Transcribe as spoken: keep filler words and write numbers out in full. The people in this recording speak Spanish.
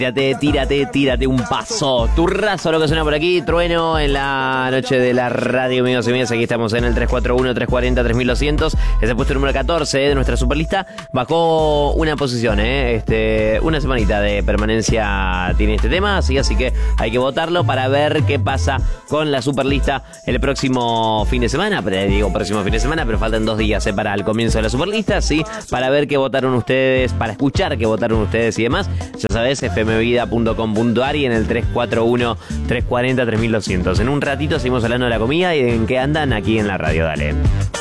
Tírate, tírate, tírate un paso. Turrazo lo que suena por aquí. Trueno en la noche de la radio, amigos y amigas. Aquí estamos en el tres cuatro uno, tres cuatro cero, tres mil doscientos. Es el puesto número catorce de nuestra superlista. Bajó una posición, ¿eh? Este, una semanita de permanencia tiene este tema. Así, así que hay que votarlo para ver qué pasa con la superlista el próximo fin de semana. Pero, digo próximo fin de semana, pero faltan dos días ¿eh? para el comienzo de la superlista. Sí, para ver qué votaron ustedes, para escuchar qué votaron ustedes y demás. Ya sabes, F M vida punto com punto a r y en el tres cuatro uno, tres cuatro cero, tres mil doscientos. En un ratito seguimos hablando de la comida y de en qué andan aquí en la radio. Dale.